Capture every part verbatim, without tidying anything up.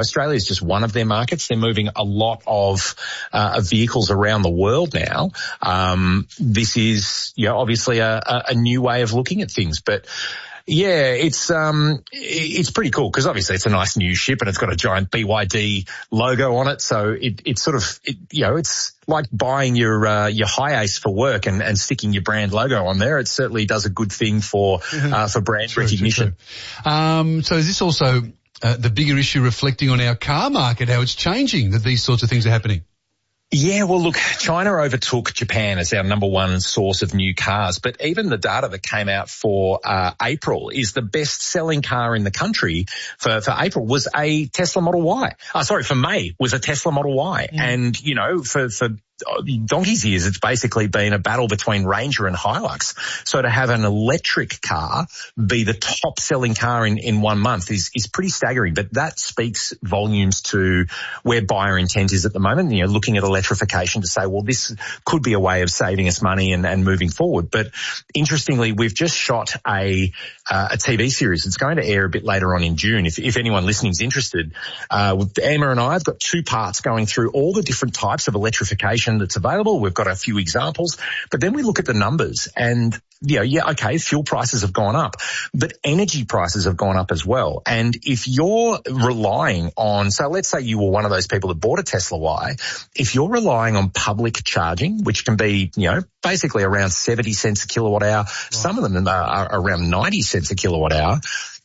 Australia is just one of their markets. They're moving a lot of, uh, of vehicles around the world now. Um, this is, you know, obviously a, a, a new way of looking at things, but yeah, it's um, it's pretty cool because obviously it's a nice new ship and it's got a giant B Y D logo on it. So it it's sort of it, you know it's like buying your uh, your Hi-Ace for work and, and sticking your brand logo on there. It certainly does a good thing for uh, for brand true, recognition. True, true. Um, so is this also uh, the bigger issue reflecting on our car market, how it's changing, that these sorts of things are happening? Yeah, well, look, China overtook Japan as our number one source of new cars, but even the data that came out for uh, April is the best-selling car in the country for, for April was a Tesla Model Y. Oh, sorry, for May was a Tesla Model Y. Mm. And, you know, for, for donkey's years, it's basically been a battle between Ranger and Hilux. So to have an electric car be the top selling car in, in one month is, is pretty staggering. But that speaks volumes to where buyer intent is at the moment. You know, looking at electrification to say, well, this could be a way of saving us money and, and moving forward. But interestingly, we've just shot a, uh, a T V series. It's going to air a bit later on in June. If, if anyone listening is interested, uh, with Emma and I have got two parts going through all the different types of electrification that's available. We've got a few examples, but then we look at the numbers and, you know, yeah, okay, fuel prices have gone up, but energy prices have gone up as well. And if you're relying on, so let's say you were one of those people that bought a Tesla Y, if you're relying on public charging, which can be, you know, basically around seventy cents a kilowatt hour, right. Some of them are around ninety cents a kilowatt hour,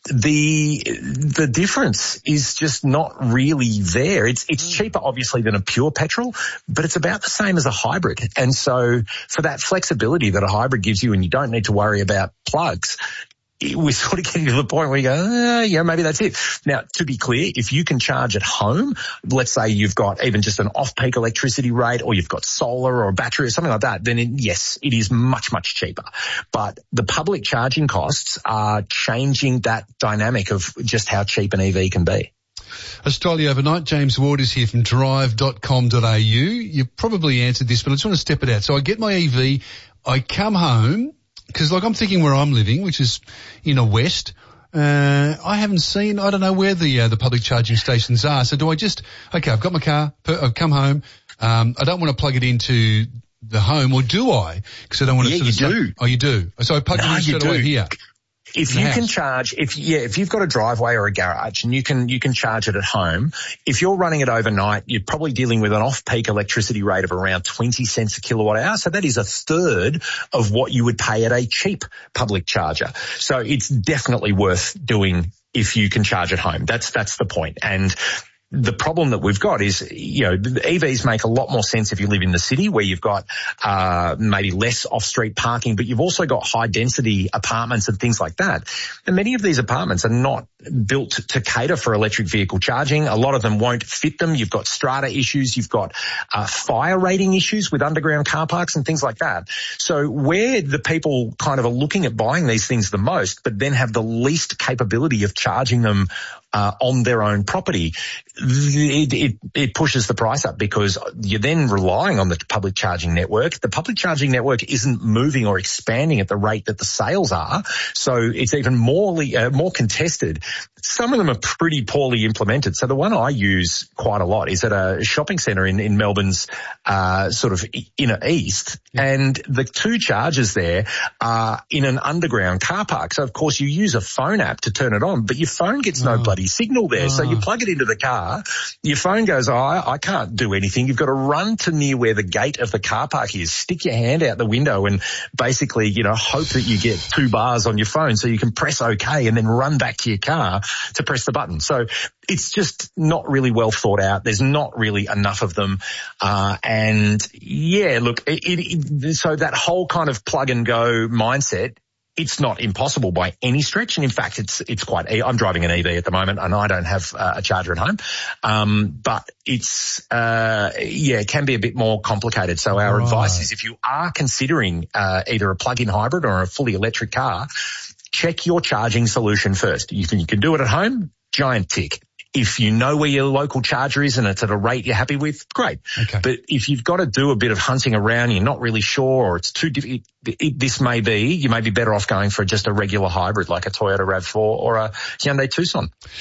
the the difference is just not really there. It's it's cheaper, obviously, than a pure petrol, but it's about the same as a hybrid. And so for that flexibility that a hybrid gives you and you don't need to worry about plugs, we're sort of getting to the point where you go, uh, yeah, maybe that's it. Now, to be clear, if you can charge at home, let's say you've got even just an off-peak electricity rate or you've got solar or a battery or something like that, then it, yes, it is much, much cheaper. But the public charging costs are changing that dynamic of just how cheap an E V can be. Australia Overnight, James Ward is here from drive dot com dot a u. You've probably answered this, but I just want to step it out. So I get my E V, I come home, because, like, I'm thinking where I'm living, which is in a west, uh, I haven't seen, I don't know where the uh, the public charging stations are. So do I just, okay, I've got my car, I've come home, um, I don't want to plug it into the home, or do I? Because I don't want to yeah, sort of... you do. Oh, you do? So I plug no, it in straight away here. If you can charge, if yeah, if you've got a driveway or a garage and you can you can charge it at home, if you're running it overnight, you're probably dealing with an off-peak electricity rate of around twenty cents a kilowatt hour. So that is a third of what you would pay at a cheap public charger. So it's definitely worth doing if you can charge at home. That's that's the point. And the problem that we've got is, you know, E Vs make a lot more sense if you live in the city where you've got uh maybe less off-street parking, but you've also got high-density apartments and things like that. And many of these apartments are not built to cater for electric vehicle charging. A lot of them won't fit them. You've got strata issues. You've got uh, fire rating issues with underground car parks and things like that. So where the people kind of are looking at buying these things the most, but then have the least capability of charging them Uh, on their own property, it, it, it pushes the price up because you're then relying on the public charging network. The public charging network isn't moving or expanding at the rate that the sales are, so it's even more uh, more contested. Some of them are pretty poorly implemented. So the one I use quite a lot is at a shopping centre in, in Melbourne's uh, sort of inner east, yeah. And the two chargers there are in an underground car park. So of course you use a phone app to turn it on, but your phone gets no oh. bloody signal there. Oh. So you plug it into the car, your phone goes, oh, I, I can't do anything. You've got to run to near where the gate of the car park is, stick your hand out the window and basically, you know, hope that you get two bars on your phone so you can press OK and then run back to your car to press the button. So it's just not really well thought out. There's not really enough of them. Uh, and yeah, look, it, it, so that whole kind of plug and go mindset, it's not impossible by any stretch. And in fact, it's, it's quite, I'm driving an E V at the moment and I don't have uh, a charger at home. Um, but it's, uh, yeah, it can be a bit more complicated. So our right. advice is if you are considering, uh, either a plug-in hybrid or a fully electric car, check your charging solution first. You can, you can do it at home, giant tick. If you know where your local charger is and it's at a rate you're happy with, great. Okay. But if you've got to do a bit of hunting around, you're not really sure, or it's too difficult, this may be, you may be better off going for just a regular hybrid like a Toyota RAV four or a Hyundai Tucson.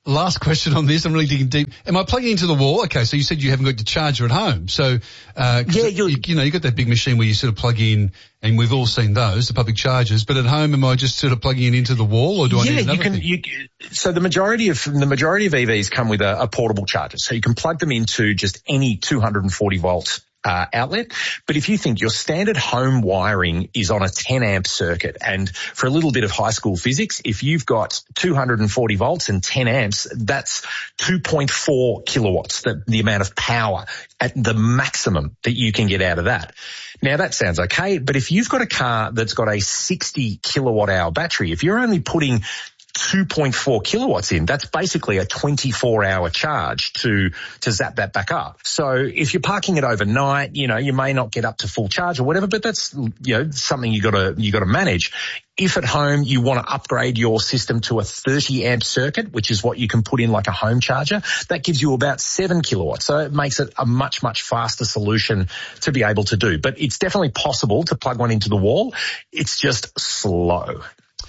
last question on this. I'm really digging deep. Am I plugging into the wall? Okay, so you said you haven't got your charger at home. So, uh, yeah, you, you know, you've got that big machine where you sort of plug in, and we've all seen those, the public chargers. But at home, am I just sort of plugging it into the wall, or do I yeah, need another you can, thing? you, so the majority of the majority of E Vs come with a, a portable charger, so you can plug them into just any two hundred forty volt Uh, outlet. But if you think your standard home wiring is on a ten amp circuit, and for a little bit of high school physics, if you've got two hundred forty volts and ten amps, that's two point four kilowatts, the, the amount of power at the maximum that you can get out of that. Now that sounds okay, but if you've got a car that's got a sixty kilowatt hour battery, if you're only putting two point four kilowatts in, that's basically a twenty-four hour charge to, to zap that back up. So if you're parking it overnight, you know, you may not get up to full charge or whatever, but that's, you know, something you gotta, you gotta manage. If at home you want to upgrade your system to a thirty amp circuit, which is what you can put in like a home charger, that gives you about seven kilowatts. So it makes it a much, much faster solution to be able to do. But it's definitely possible to plug one into the wall. It's just slow.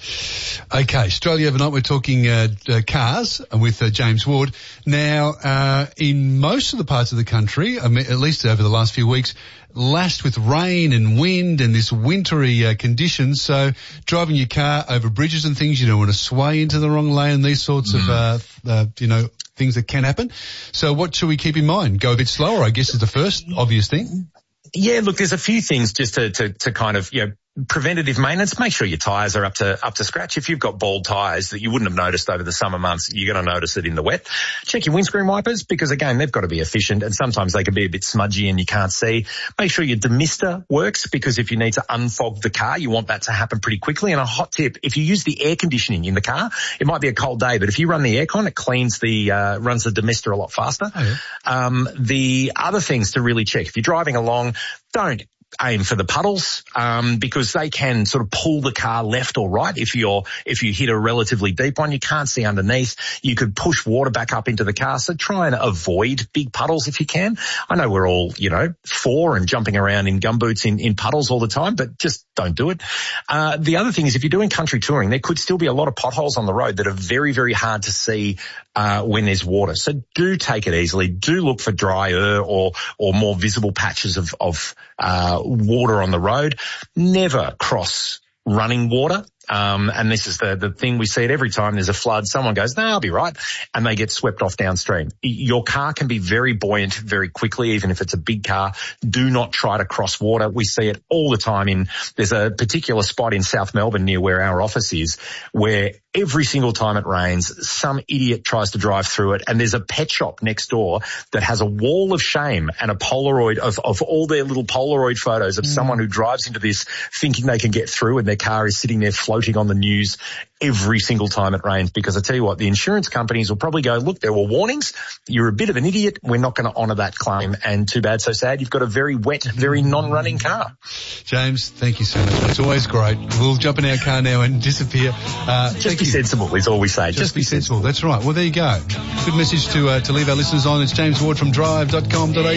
Okay, Australia Overnight, we're talking uh, uh, cars with uh, James Ward. Now, uh, in most of the parts of the country, I mean, at least over the last few weeks, lashed with rain and wind and this wintry uh, conditions. So driving your car over bridges and things, you don't want to sway into the wrong lane, these sorts mm. of, uh, uh, you know, things that can happen. So what should we keep in mind? Go a bit slower, I guess, is the first obvious thing. Yeah, look, there's a few things just to, to, to kind of, you know, preventative maintenance. Make sure your tyres are up to up to scratch. If you've got bald tyres that you wouldn't have noticed over the summer months, you're going to notice it in the wet. Check your windscreen wipers, because again, they've got to be efficient, and sometimes they can be a bit smudgy and you can't see. Make sure your demister works, because if you need to unfog the car, you want that to happen pretty quickly. And a hot tip, if you use the air conditioning in the car, it might be a cold day, but if you run the aircon, it cleans the uh, runs the demister a lot faster. Oh, yeah. Um, the other things to really check, if you're driving along, don't aim for the puddles, um, because they can sort of pull the car left or right. If you're, if you hit a relatively deep one, you can't see underneath. You could push water back up into the car. So try and avoid big puddles if you can. I know we're all, you know, for and jumping around in gumboots in, in puddles all the time, but just don't do it. Uh, the other thing is, if you're doing country touring, there could still be a lot of potholes on the road that are very, very hard to see, uh, when there's water. So do take it easily. Do look for drier or, or more visible patches of, of, uh, water on the road. Never cross running water. Um, and this is the, the thing, we see it every time there's a flood. Someone goes, no, I'll be right. And they get swept off downstream. Your car can be very buoyant very quickly, even if it's a big car. Do not try to cross water. We see it all the time in, there's a particular spot in South Melbourne near where our office is, where every single time it rains, some idiot tries to drive through it, and there's a pet shop next door that has a wall of shame and a Polaroid of, of all their little Polaroid photos of mm. someone who drives into this thinking they can get through, and their car is sitting there floating on the news every single time it rains. Because I tell you what, the insurance companies will probably go, look, there were warnings. You're a bit of an idiot. We're not going to honour that claim. And too bad, so sad. You've got a very wet, very non-running car. James, thank you so much. It's always great. We'll jump in our car now and disappear. Uh, Just be you. sensible is all we say. Just, Just be sensible. sensible. That's right. Well, there you go. Good message to uh, to leave our listeners on. It's James Ward from drive dot com dot a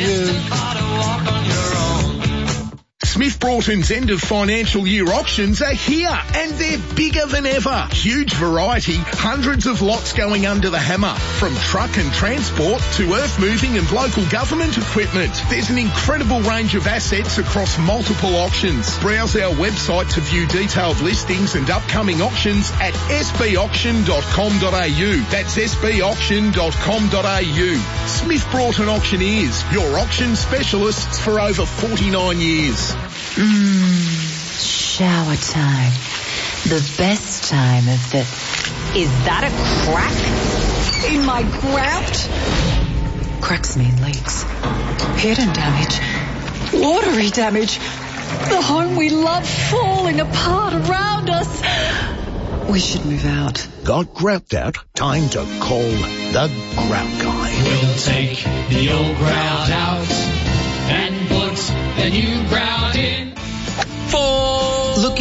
u. Smith Broughton's end of financial year auctions are here, and they're bigger than ever. Huge variety, hundreds of lots going under the hammer. From truck and transport to earth moving and local government equipment. There's an incredible range of assets across multiple auctions. Browse our website to view detailed listings and upcoming auctions at s b auction dot com dot a u. That's s b auction dot com dot a u. Smith Broughton Auctioneers, your auction specialists for over forty-nine years. Mmm, shower time. The best time of the... Is that a crack in my grout? Cracks mean leaks. Hidden damage. Watery damage. The home we love falling apart around us. We should move out. Got grout out? Time to call the Grout Guy. We'll take the old grout out and put the new grout in. For Look,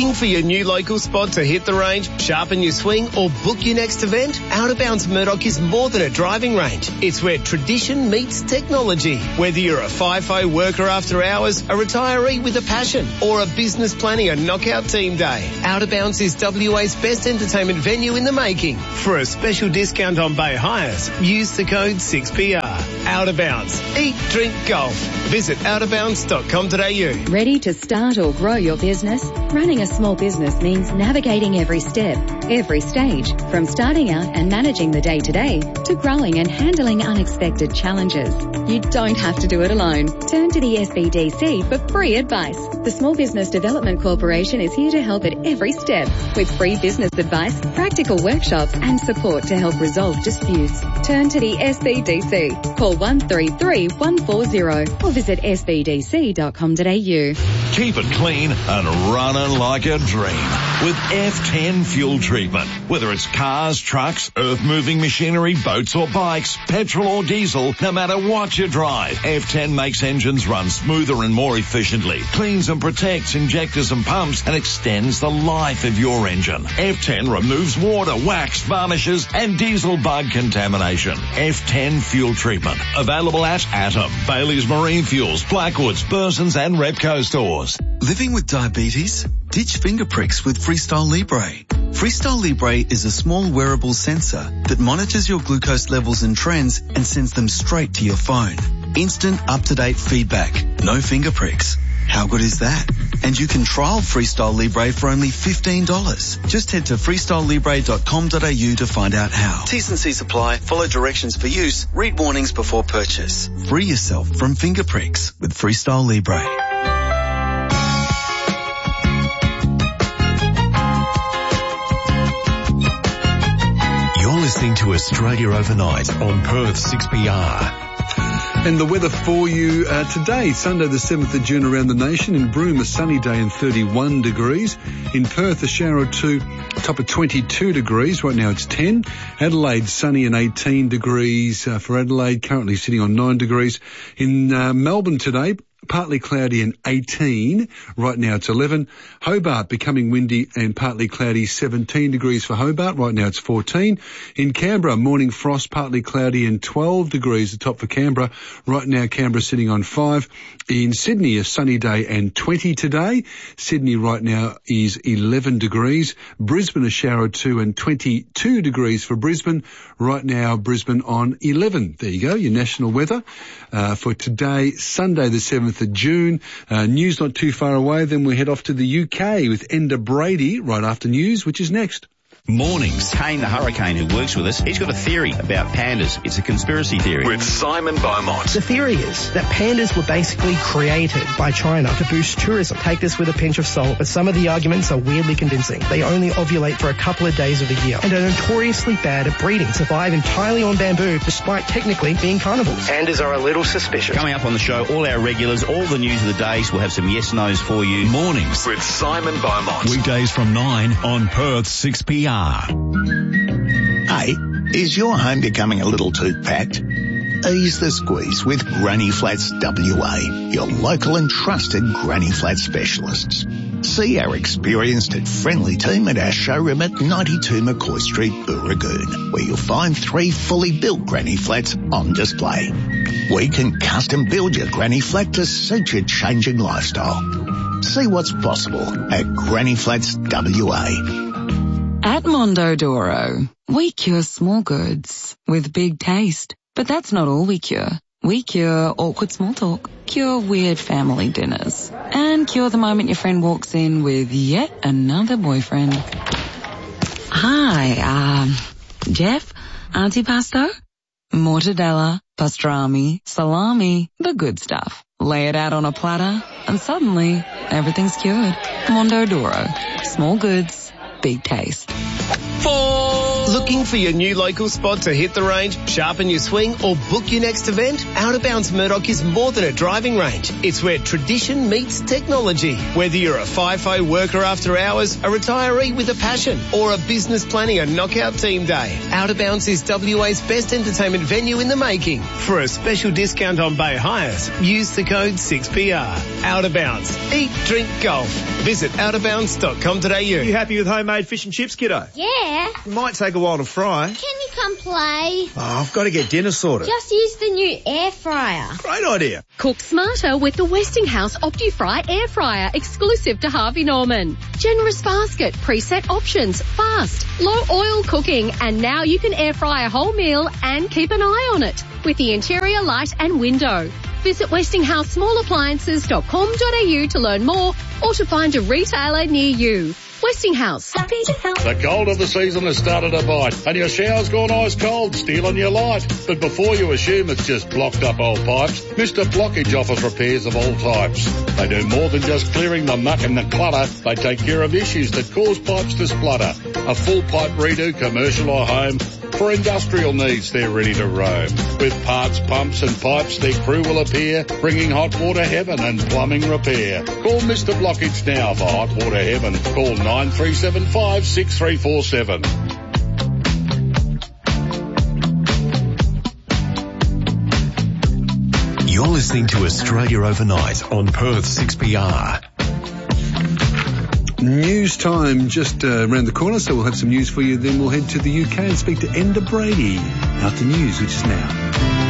Looking for your new local spot to hit the range, sharpen your swing, or book your next event? Out of Bounds Murdoch is more than a driving range. It's where tradition meets technology. Whether you're a FIFO worker after hours, a retiree with a passion, or a business planning a knockout team day, Out of Bounds is W A's best entertainment venue in the making. For a special discount on bay hires, use the code six P R. Out of Bounds. Eat, drink, golf. Visit out of bounds dot com dot a u. Ready to start or grow your business? Running a small business means navigating every step, every stage, from starting out and managing the day-to-day to growing and handling unexpected challenges. You don't have to do it alone. Turn to the S B D C for free advice. The Small Business Development Corporation is here to help at every step with free business advice, practical workshops and support to help resolve disputes. Turn to the S B D C. Call one three three, one four zero or visit s b d c dot com dot a u. Keep it clean and running like a dream with F ten fuel treatment. Whether it's cars, trucks, earth-moving machinery, boats or bikes, petrol or diesel, no matter what you drive, F ten makes engines run smoother and more efficiently, cleans and protects injectors and pumps, and extends the life of your engine. F ten removes water, wax, varnishes, and diesel bug contamination. F ten fuel treatment. Available at Atom, Bailey's Marine Fuels, Blackwoods, Burson's and Repco stores. Living with diabetes? Ditch finger pricks with Freestyle Libre. Freestyle Libre is a small wearable sensor that monitors your glucose levels and trends and sends them straight to your phone. Instant up-to-date feedback. No finger pricks. How good is that? And you can trial Freestyle Libre for only fifteen dollars. Just head to freestyle libre dot com dot a u to find out how. T's and C's apply. Follow directions for use. Read warnings before purchase. Free yourself from finger pricks with Freestyle Libre. You're listening to Australia Overnight on Perth six P R. And the weather for you uh, today, Sunday the seventh of June around the nation. In Broome, a sunny day and thirty-one degrees. In Perth, a shower or two, top of twenty-two degrees. Right now it's ten. Adelaide, sunny and eighteen degrees uh, for Adelaide, currently sitting on nine degrees. In uh, Melbourne today, partly cloudy and eighteen. Right now it's eleven. Hobart becoming windy and partly cloudy, seventeen degrees for Hobart. Right now it's fourteen. In Canberra, morning frost, partly cloudy and twelve degrees, the top for Canberra. Right now Canberra sitting on five. In Sydney, a sunny day and twenty today. Sydney right now is eleven degrees. Brisbane, a shower or two and twenty-two degrees for Brisbane. Right now Brisbane on eleven. There you go, your national weather uh, for today, Sunday the seventh of June. Uh, news not too far away. Then we head off to the U K with Enda Brady right after news, which is next. Mornings. Kane the Hurricane, who works with us, he's got a theory about pandas. It's a conspiracy theory. With Simon Beaumont. The theory is that pandas were basically created by China to boost tourism. Take this with a pinch of salt, but some of the arguments are weirdly convincing. They only ovulate for a couple of days of the year and are notoriously bad at breeding, survive entirely on bamboo despite technically being carnivores. Pandas are a little suspicious. Coming up on the show, all our regulars, all the news of the day, so we'll have some yes-nos for you. Mornings with Simon Beaumont. Weekdays from nine on Perth six P R. Hey, is your home becoming a little too packed? Ease the squeeze with Granny Flats W A, your local and trusted Granny Flat specialists. See our experienced and friendly team at our showroom at ninety-two McCoy Street, Booragoon, where you'll find three fully built Granny Flats on display. We can custom build your Granny Flat to suit your changing lifestyle. See what's possible at Granny Flats W A. At Mondodoro, we cure small goods with big taste. But that's not all we cure. We cure awkward small talk, cure weird family dinners, and cure the moment your friend walks in with yet another boyfriend. Hi, um, Jeff? Antipasto? Mortadella, pastrami, salami, the good stuff. Lay it out on a platter, and suddenly everything's cured. Mondodoro. Small goods, big taste. Four. Looking for your new local spot to hit the range, sharpen your swing or book your next event? Out of Bounds Murdoch is more than a driving range. It's where tradition meets technology. Whether you're a FIFO worker after hours, a retiree with a passion or a business planning a knockout team day, Out of Bounds is W A's best entertainment venue in the making. For a special discount on bay hires, use the code six P R. Out of Bounds. Eat, drink, golf. Visit out of bounds dot com dot a u. You happy with homemade fish and chips, kiddo? Yeah. It might take a while to fry. Can you come play? Oh, I've got to get dinner sorted. Just use the new air fryer. Great idea. Cook smarter with the Westinghouse OptiFry air fryer, exclusive to Harvey Norman. Generous basket, preset options, fast, low oil cooking, and now you can air fry a whole meal and keep an eye on it with the interior light and window. Visit westinghouse small appliances dot com dot a u to learn more or to find a retailer near you. Westinghouse. Happy to help. The cold of the season has started to bite and your shower's gone ice cold, stealing your light. But before you assume it's just blocked up old pipes, Mister Blockage offers repairs of all types. They do more than just clearing the muck and the clutter. They take care of issues that cause pipes to splutter. A full pipe redo, commercial or home. For industrial needs, they're ready to roam. With parts, pumps and pipes, their crew will appear, bringing hot water heaven and plumbing repair. Call Mister Blockage now for hot water heaven. Call nine three seven five, six three four seven. You're listening to Australia Overnight on Perth six P R. News time just uh, around the corner, so we'll have some news for you. Then we'll head to the U K and speak to Enda Brady after news, which is now.